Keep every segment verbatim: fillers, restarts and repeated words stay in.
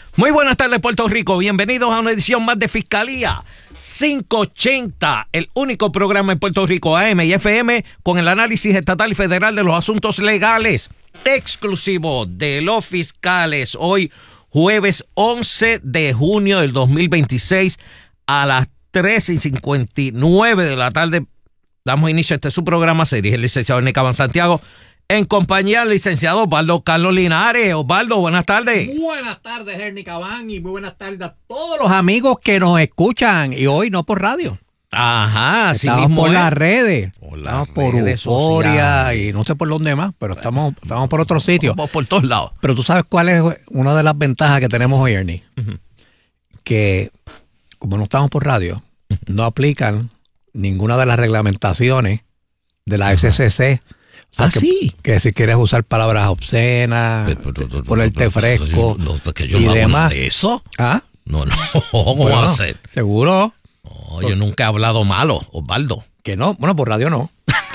Muy buenas tardes, Puerto Rico. Bienvenidos a una edición más de Fiscalía quinientos ochenta, el único programa en Puerto Rico, A M y F M, con el análisis estatal y federal de los asuntos legales, exclusivo de los fiscales. Hoy, jueves once de junio del dos mil veintiséis, a las tres y cincuenta y nueve de la tarde, damos inicio a este su programa. Se dirige el licenciado Ernie Cabán Santiago, en compañía del licenciado Osvaldo Carlos Linares. Osvaldo, buenas tardes. Buenas tardes, Ernie Cabán, y muy buenas tardes a todos los amigos que nos escuchan, y hoy no por radio. Ajá, así estamos mismo por es. las redes, Por las estamos por redes Euforia sociales. y no sé por dónde más, pero estamos, estamos por otro sitio. Vamos por todos lados. Pero tú sabes cuál es una de las ventajas que tenemos hoy, Ernie, Uh-huh. que como no estamos por radio, no aplican ninguna de las reglamentaciones de la F C C. O sea, Ah, que, sí. que si quieres usar palabras obscenas, Pero, pero, pero, ponerte pero, pero, fresco no, no, que yo y no hago nada demás. de eso. ¿Ah? No, no, ¿cómo Bueno, va a ser? Seguro No, yo nunca he hablado malo, Osvaldo. que no. Bueno, por radio no.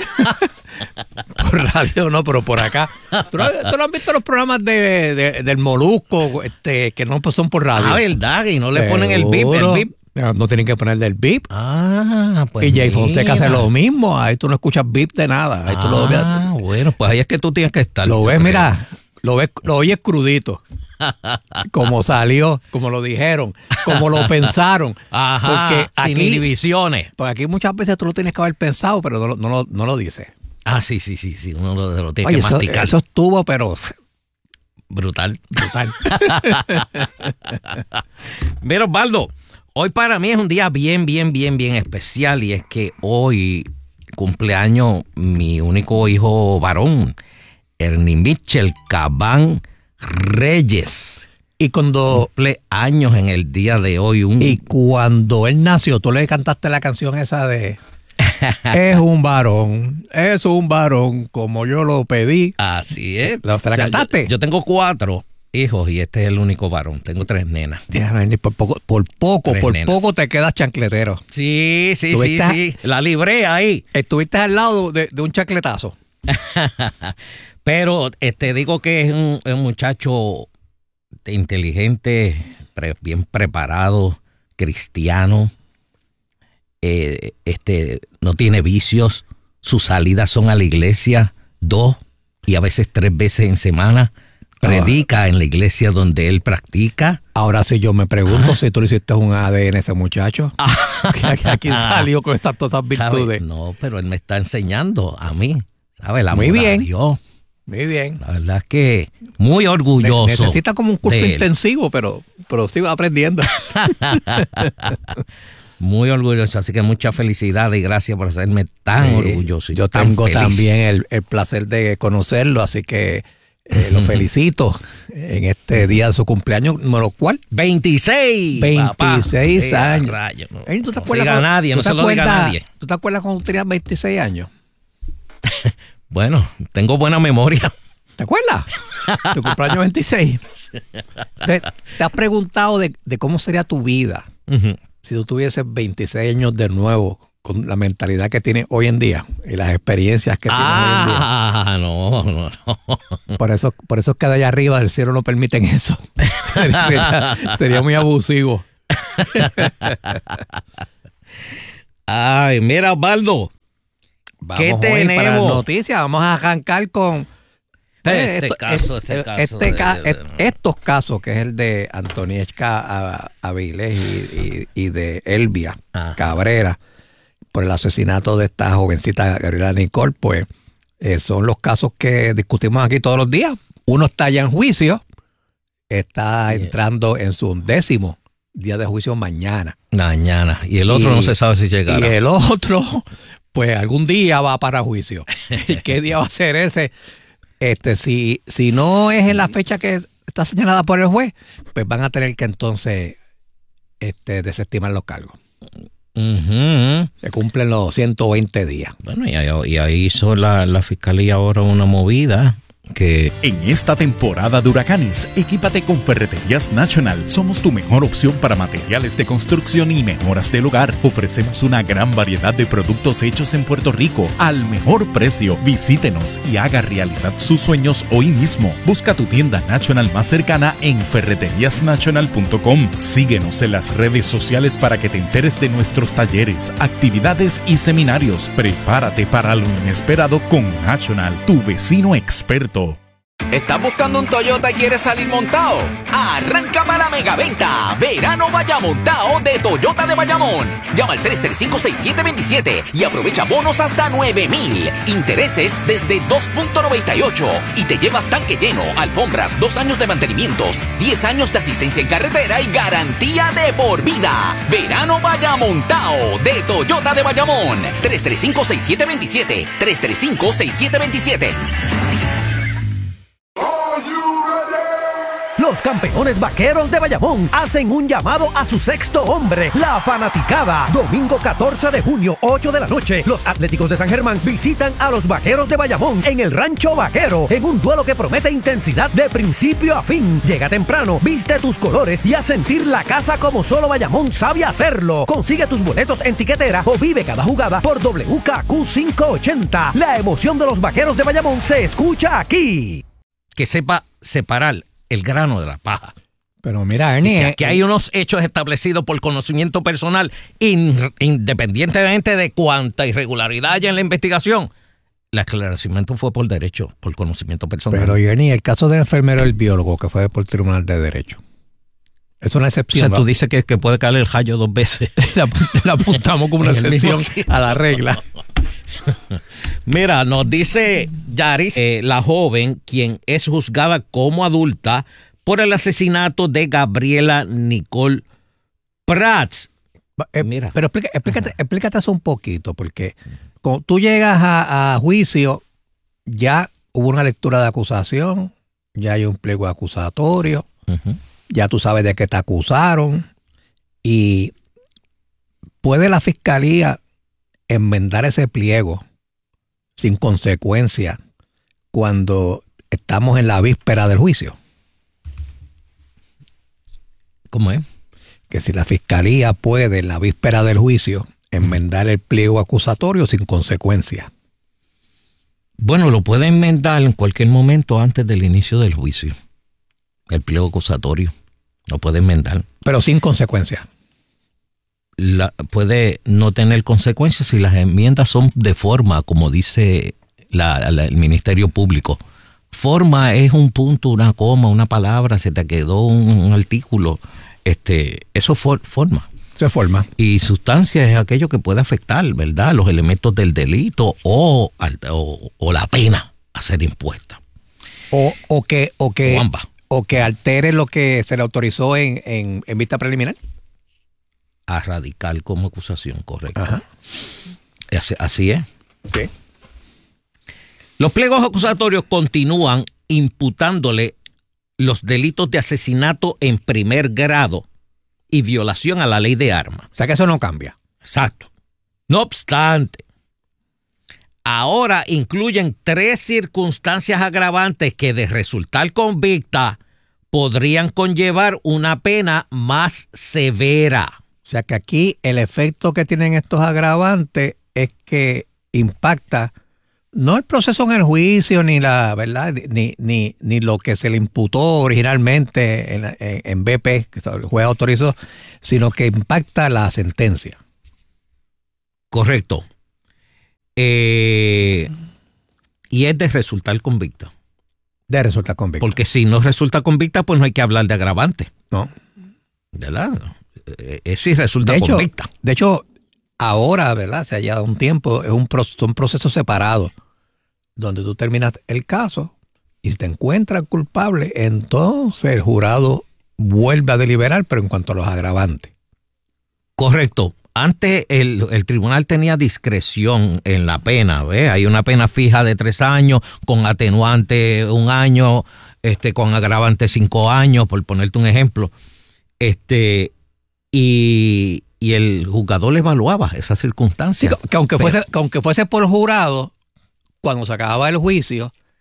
Por radio no, pero por acá. ¿Tú no, tú no has visto los programas de, de- del Molusco este, que no pues, son por radio? Ah, ¿verdad? Y no le ponen el bip, el Seguro. bip. No, no tienen que ponerle el bip. Ah, pues y Jay Fonseca hace mira. lo mismo. Ahí tú no escuchas bip de nada. Ahí tú lo, Ah, bueno, pues ahí es que tú tienes que estar. lo ves, Porque- mira, lo ves, lo oyes crudito. Como salió, como lo dijeron, como lo pensaron. Ajá, Porque sin aquí, inhibiciones. porque aquí muchas veces tú lo tienes que haber pensado, pero no, lo- no, lo- no lo dices. Ah, sí, sí, sí, sí, uno lo, lo tiene Oye, que eso, masticar. eso estuvo, pero Brutal. brutal. Mira, Osvaldo, hoy para mí es un día bien, bien, bien, bien especial, y es que hoy cumpleaños mi único hijo varón, Ernie Mitchell Cabán Reyes. Y cuando, Cumple años en el día de hoy. Un... y cuando él nació, tú le cantaste la canción esa de es un varón, es un varón, como yo lo pedí. Así es. ¿La- te la O sea, cantaste? Yo, yo tengo cuatro hijos y este es el único varón. Tengo tres nenas. Déjame, Ernie, Por poco, por poco, Tres por nenas. poco te quedas chancletero. Sí, sí, sí, ¿Tuviste? sí. La libré ahí. Estuviste al lado de, de un chancletazo. Pero te este, digo que es un, es un muchacho inteligente, pre- bien preparado, cristiano. Eh, este, no tiene vicios. Sus salidas son a la iglesia dos y a veces tres veces en semana. Predica en la iglesia donde él practica. Ahora sí yo me pregunto Ah. si tú le hiciste un A D N a ese muchacho. ¿A a quién salió con estas todas ¿Sabe? virtudes? No, pero él me está enseñando a mí. ¿Sabe? El Muy amor bien. a Dios. Muy bien. La verdad es que muy Ne- orgulloso. Necesita como un curso de él. intensivo, pero, pero sí va aprendiendo. Muy orgulloso, así que muchas felicidades y gracias por hacerme tan Sí, orgulloso. y Yo tan tengo feliz. también el, el placer de conocerlo, así que eh, lo felicito en este día de su cumpleaños, número cuál. veintiséis. veintiséis papá. años. Eh, rayos, no, Ey, ¿tú te no acuerdas siga a cuando- nadie, tú no te se lo diga a acuerdas- nadie. ¿Tú te acuerdas cuando tenías veintiséis años? Bueno, tengo buena memoria. ¿Te acuerdas? Tu cumpleaños veintiséis. ¿Te, te has preguntado de, de cómo sería tu vida Ujú. si tú tuvieses veintiséis años de nuevo con la mentalidad que tienes hoy en día y las experiencias que tienes hoy en día? Ah, no, no, no. Por eso, por eso es que de allá arriba del cielo no permiten eso. sería, sería- sería muy abusivo. Ay, mira, Osvaldo. Vamos ¿Qué hoy para las tenemos? noticias. Vamos a arrancar con Este esto- caso, es- este caso este de- ca- de- est- estos casos, que es el de Antonieshka A- Avilés y, y- y de Elvia Ajá. Cabrera, por el asesinato de esta jovencita Gabriela Nicole, pues eh, son los casos que discutimos aquí todos los días. Uno está ya en juicio, está Bien. entrando en su undécimo día de juicio mañana. Mañana. Y el otro Y- no se sabe si Y llegará. el otro, pues algún día va para juicio. ¿Y qué día va a ser ese? Este, si, si no es en la fecha que está señalada por el juez, pues van a tener que entonces este, desestimar los cargos. Ujú. Se cumplen los ciento veinte días. Bueno, y ahí, y ahí hizo la, la fiscalía ahora una movida que... En esta temporada de huracanes, equípate con Ferreterías National. Somos tu mejor opción para materiales de construcción y mejoras del hogar. Ofrecemos una gran variedad de productos hechos en Puerto Rico al mejor precio. Visítenos y haga realidad sus sueños hoy mismo. Busca tu tienda National más cercana en ferreterías national punto com. Síguenos en las redes sociales para que te enteres de nuestros talleres, actividades y seminarios. Prepárate para lo inesperado con National, tu vecino experto. ¿Estás buscando un Toyota y quieres salir montado? Arranca para la megaventa. Verano vaya montado de Toyota de Bayamón. Llama al tres tres cinco, seis siete dos siete y aprovecha bonos hasta nueve mil. Intereses desde dos punto noventa y ocho. Y te llevas tanque lleno, alfombras, dos años de mantenimientos, diez años de asistencia en carretera y garantía de por vida. Verano vaya montado de Toyota de Bayamón. tres tres cinco, seis siete dos siete. tres tres cinco, seis siete dos siete. Los campeones vaqueros de Bayamón hacen un llamado a su sexto hombre, la fanaticada. Domingo catorce de junio, ocho de la noche, los Atléticos de San Germán visitan a los vaqueros de Bayamón en el Rancho Vaquero, en un duelo que promete intensidad de principio a fin. Llega temprano, viste tus colores y a sentir la casa como solo Bayamón sabe hacerlo. Consigue tus boletos en tiquetera o vive cada jugada por W K Q quinientos ochenta. La emoción de los vaqueros de Bayamón se escucha aquí. Que sepa separar el grano de la paja. Pero mira, Ernie... O sea, que hay unos hechos establecidos por conocimiento personal, in, independientemente de cuánta irregularidad haya en la investigación. El esclarecimiento fue por derecho, por conocimiento personal. Pero, Ernie, el caso del enfermero, el biólogo, que fue por tribunal de derecho. Es una excepción. O sea, tú ¿no? dices que, que puede caer el rayo dos veces. la, la apuntamos como una excepción a la regla. Mira, nos dice Yaris, eh, la joven, quien es juzgada como adulta por el asesinato de Gabriela Nicole Prats. Eh, Mira. Pero explica, explícate, explícate eso un poquito, porque cuando tú llegas a, a juicio, ya hubo una lectura de acusación, ya hay un pliego acusatorio, uh-huh. ya tú sabes de qué te acusaron, y puede la fiscalía enmendar ese pliego sin consecuencia cuando estamos en la víspera del juicio. ¿Cómo es? Que si la fiscalía puede en la víspera del juicio enmendar el pliego acusatorio sin consecuencia. Bueno, lo puede enmendar en cualquier momento antes del inicio del juicio. El pliego acusatorio lo puede enmendar. Pero sin consecuencia. La, puede no tener consecuencias si las enmiendas son de forma, como dice la, la, el Ministerio Público. Forma es un punto, una coma, una palabra, se te quedó un, un artículo. Este, eso es for, forma. Se forma. Y sustancia es aquello que puede afectar, ¿verdad? Los elementos del delito o, o, o la pena a ser impuesta. O, o que, o que, o ambas. O que altere lo que se le autorizó en, en, en vista preliminar. A radical como acusación, correcto. Ajá. Así, así es. Sí. Los pliegos acusatorios continúan imputándole los delitos de asesinato en primer grado y violación a la ley de armas. O sea que eso no cambia. Exacto. No obstante, ahora incluyen tres circunstancias agravantes que de resultar convicta podrían conllevar una pena más severa. O sea que aquí el efecto que tienen estos agravantes es que impacta no el proceso en el juicio, ni la verdad, ni, ni, ni lo que se le imputó originalmente en, en, en B P, que el juez autorizó, sino que impacta la sentencia. Correcto. Eh, y es de resultar convicta. De resultar convicta. Porque si no resulta convicta, pues no hay que hablar de agravante. No. ¿Verdad? Es si resulta de hecho, convicta. De hecho, ahora, ¿verdad? Se ha llevado un tiempo, es un, son procesos separados, donde tú terminas el caso y si te encuentras culpable, entonces el jurado vuelve a deliberar, pero en cuanto a los agravantes. Correcto. Antes el, el tribunal tenía discreción en la pena, ¿ves? Hay una pena fija de tres años, con atenuante un año, este, con agravante cinco años, por ponerte un ejemplo. Este, y, y el juzgador evaluaba esas circunstancias. Sí, que aunque fuese, que aunque fuese por jurado, cuando se acababa el juicio,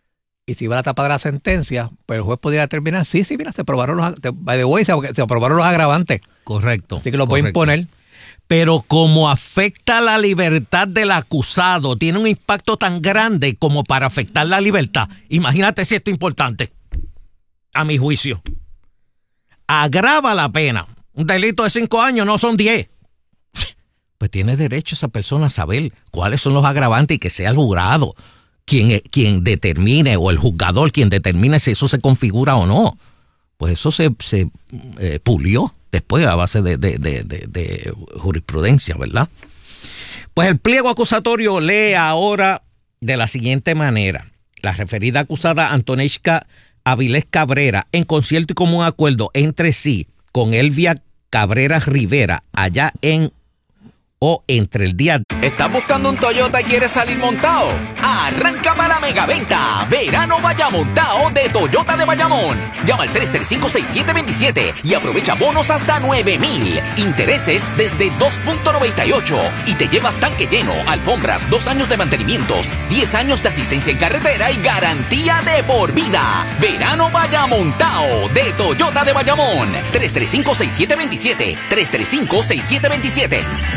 y si iba a la tapa de la sentencia, pues el juez podría determinar, sí, sí, mira, se aprobaron los, by the way, se, se aprobaron los agravantes. Correcto. Así que los correcto. voy a imponer. Pero como afecta la libertad del acusado, tiene un impacto tan grande como para afectar la libertad. Imagínate si esto es importante, a mi juicio. Agrava la pena. Un delito de cinco años no son diez. Pues tiene derecho esa persona a saber cuáles son los agravantes y que sea el jurado quien, quien determine, o el juzgador quien determine si eso se configura o no. Pues eso se, se eh, pulió después a base de, de, de, de, de jurisprudencia, ¿verdad? Pues el pliego acusatorio lee ahora de la siguiente manera. La referida acusada Antonishka Avilés Cabrera, en concierto y común acuerdo entre sí con Elvia Cabrera Rivera, allá en o entre el día... ¿Estás buscando un Toyota y quieres salir montado? Arranca para la megaventa. Verano vaya montado de Toyota de Bayamón. Llama al tres tres cinco, seis siete dos siete y aprovecha bonos hasta nueve mil. Intereses desde dos punto noventa y ocho. Y te llevas tanque lleno, alfombras, dos años de mantenimientos, diez años de asistencia en carretera y garantía de por vida. Verano vaya montado de Toyota de Bayamón. tres tres cinco, seis siete dos siete. tres tres cinco, seis siete dos siete.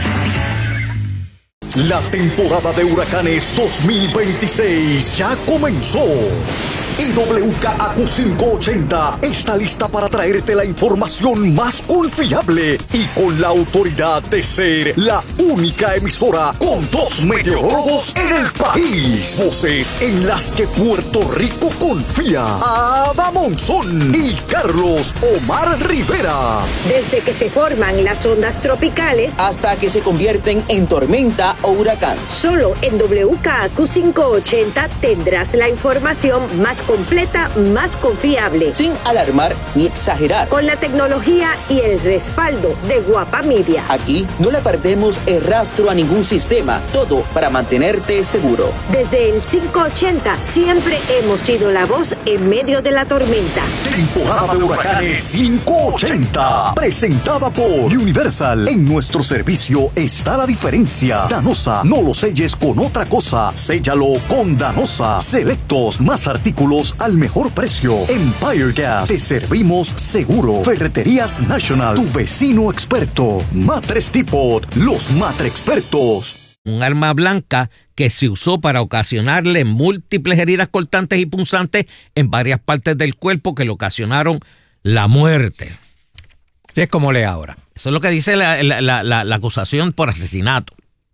La temporada de huracanes dos mil veintiséis ya comenzó. Y W K A Q quinientos ochenta está lista para traerte la información más confiable y con la autoridad de ser la única emisora con dos meteorólogos en el país. Voces en las que Puerto Rico confía. Ada Monzón y Carlos Omar Rivera. Desde que se forman las ondas tropicales hasta que se convierten en tormenta o huracán. Solo en W K A Q quinientos ochenta tendrás la información más completa, más confiable, sin alarmar ni exagerar, con la tecnología y el respaldo de Guapa Media. Aquí no le perdemos el rastro a ningún sistema, todo para mantenerte seguro. Desde el quinientos ochenta siempre hemos sido la voz en medio de la tormenta. Temporada de huracanes quinientos ochenta, presentada por Universal. En nuestro servicio está la diferencia. Danosa, no lo selles con otra cosa, séllalo con Danosa. Selectos, más artículos al mejor precio. Empire Gas, te servimos seguro. Ferreterías National, tu vecino experto. Matres Depot, los matre expertos. Un arma blanca que se usó para ocasionarle múltiples heridas cortantes y punzantes en varias partes del cuerpo que le ocasionaron la muerte. Sí, es como lee ahora. Eso es lo que dice la, la, la, la, la acusación por asesinato.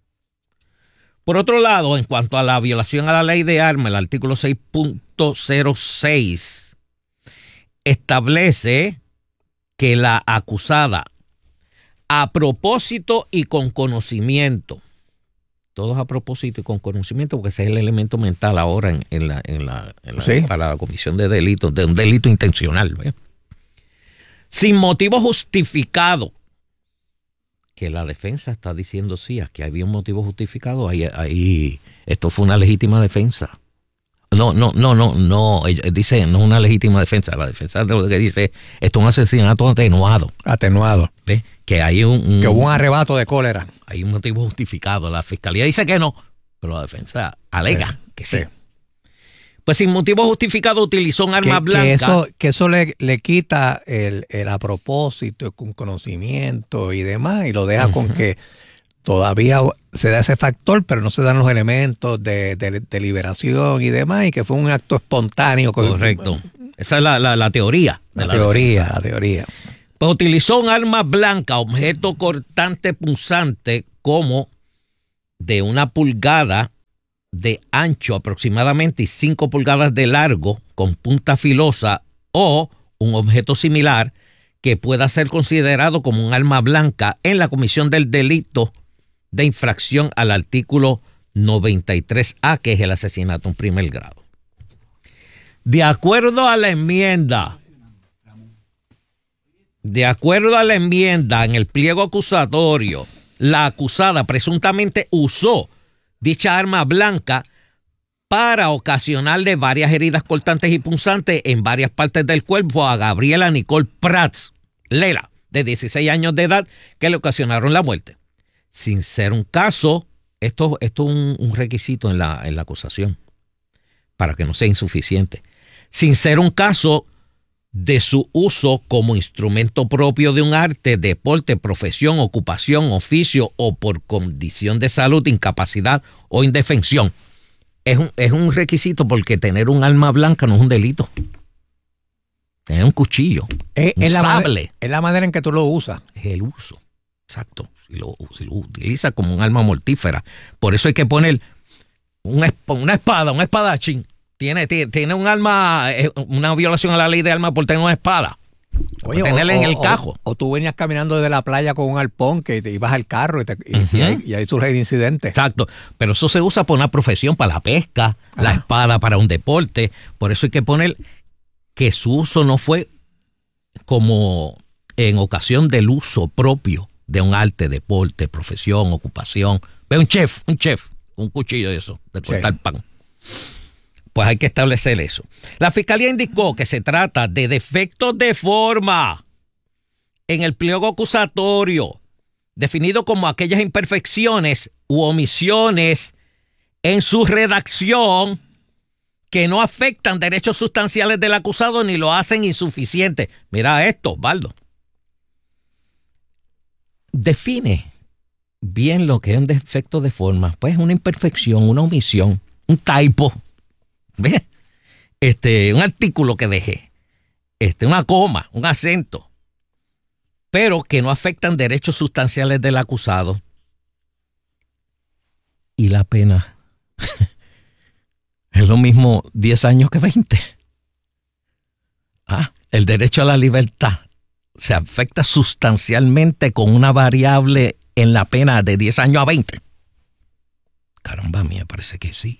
Por otro lado, en cuanto a la violación a la ley de armas, el artículo seis punto cero seis establece que la acusada, a propósito y con conocimiento, todos a propósito y con conocimiento, porque ese es el elemento mental ahora en, en la, en la, en la sí. para la comisión de delitos, de un delito intencional, ¿ve? Sin motivo justificado, que la defensa está diciendo sí, que había un motivo justificado, ahí, ahí esto fue una legítima defensa. No, no, no, no, no, dice, no es una legítima defensa, la defensa de lo que dice, esto es un asesinato atenuado. Atenuado. ¿Ves? Que hay un, un... Que hubo un arrebato de cólera. Hay un motivo justificado, la fiscalía dice que no, pero la defensa alega sí, que sí. sí. Pues sin motivo justificado utilizó un arma que, blanca. Que eso, que eso le, le quita el, el a propósito, con conocimiento y demás, y lo deja uh-huh. con que todavía se da ese factor, pero no se dan los elementos de, de, de liberación y demás, y que fue un acto espontáneo. Correcto. Con, Esa es la, la, la teoría. La, de la teoría, defensa. la teoría. Pues utilizó un arma blanca, objeto cortante punzante, como de una pulgada de ancho aproximadamente y cinco pulgadas de largo con punta filosa, o un objeto similar que pueda ser considerado como un arma blanca en la comisión del delito de infracción al artículo noventa y tres A, que es el asesinato en primer grado. De acuerdo a la enmienda, de acuerdo a la enmienda en el pliego acusatorio, la acusada presuntamente usó dicha arma blanca para ocasionarle varias heridas cortantes y punzantes en varias partes del cuerpo a Gabriela Nicole Prats Lela, de dieciséis años de edad, que le ocasionaron la muerte. Sin ser un caso, esto, esto es un, un requisito en la, en la acusación. para que no sea insuficiente, sin ser un caso de su uso como instrumento propio de un arte, deporte, profesión, ocupación, oficio o por condición de salud, incapacidad o indefensión. Es un, es un requisito porque tener un arma blanca no es un delito. Tener un cuchillo, es, un es la sable. Manera, es la manera en que tú lo usas. Es el uso, exacto. Si lo, si lo utiliza como un arma mortífera. Por eso hay que poner una, una espada, un espadachín. Tiene, tiene, tiene un arma, una violación a la ley de armas por tener una espada. Oye, por tenerla en el cajo. O, o tú venías caminando desde la playa con un arpón que te ibas al carro y, te, y, uh-huh. y, ahí, y ahí surge el incidente. Exacto. Pero eso se usa por una profesión, para la pesca, ah. la espada para un deporte. Por eso hay que poner que su uso no fue como en ocasión del uso propio de un arte, deporte, profesión, ocupación. Ve un chef, un chef, un cuchillo de eso, de cortar sí. pan. Pues hay que establecer eso. La Fiscalía indicó que se trata de defectos de forma en el pliego acusatorio, definido como aquellas imperfecciones u omisiones en su redacción que no afectan derechos sustanciales del acusado ni lo hacen insuficiente. Mira esto, Osvaldo. Define bien lo que es un defecto de forma. Pues una imperfección, una omisión, un typo. ¿Ves? Este, un artículo que dejé, este, una coma, un acento, pero que no afectan derechos sustanciales del acusado. Y la pena es lo mismo diez años que veinte. Ah, el derecho a la libertad se afecta sustancialmente con una variable en la pena de diez años a veinte. Caramba, a mí me parece que sí.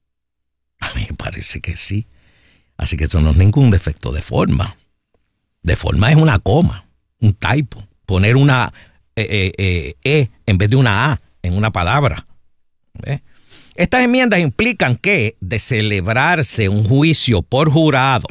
A mí me parece que sí. Así que eso no es ningún defecto de forma. De forma es una coma, un typo. Poner una eh, eh, E en vez de una A en una palabra. ¿Ves? Estas enmiendas implican que de celebrarse un juicio por jurado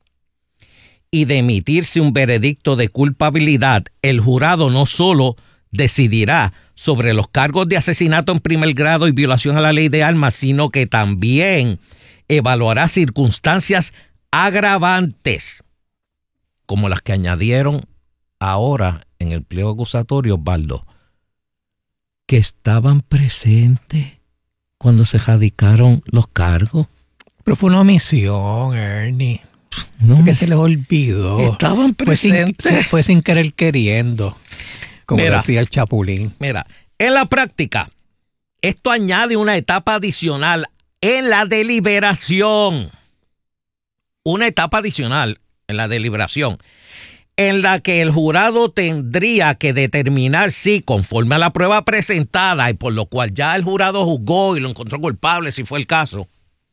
y de emitirse un veredicto de culpabilidad, el jurado no solo decidirá sobre los cargos de asesinato en primer grado y violación a la ley de armas, sino que también evaluará circunstancias agravantes, como las que añadieron ahora en el pliego acusatorio, Osvaldo, que estaban presentes cuando se radicaron los cargos. Pero fue una omisión, Ernie. No, que se les olvidó. Estaban presentes. Fue sin, fue sin querer queriendo, como mira, decía el Chapulín. Mira, en la práctica, esto añade una etapa adicional en la deliberación. Una etapa adicional en la deliberación, en la que el jurado tendría que determinar si, conforme a la prueba presentada y por lo cual ya el jurado juzgó y lo encontró culpable, si fue el caso,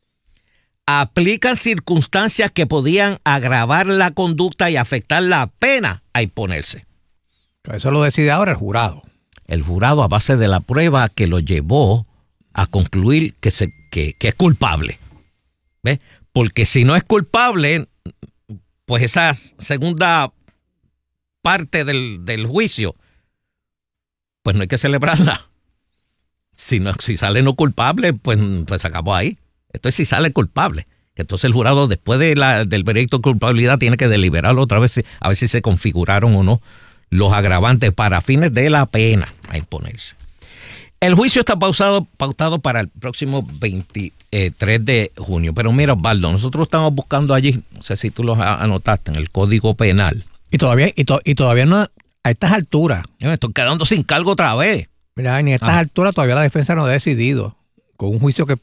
aplican circunstancias que podían agravar la conducta y afectar la pena a imponerse. Eso lo decide ahora el jurado. El jurado, a base de la prueba que lo llevó a concluir que, se, que, que es culpable. ¿Ves? Porque si no es culpable, pues esa segunda parte del, del juicio, pues no hay que celebrarla. Si, no, si sale no culpable, pues, pues acabó ahí. Esto es si sale culpable. Entonces el jurado, después de la, del veredicto de culpabilidad, tiene que deliberarlo otra vez, a ver si se configuraron o no los agravantes para fines de la pena a imponerse. El juicio está pausado, pautado para el próximo veintitrés de junio. Pero mira, Osvaldo, nosotros estamos buscando allí, no sé si tú lo anotaste, en el Código Penal. Y todavía, y, to, y todavía no, a estas alturas. Yo me estoy quedando sin cargo otra vez. Mira, ni a estas ah. alturas todavía la defensa no ha decidido. Con un juicio que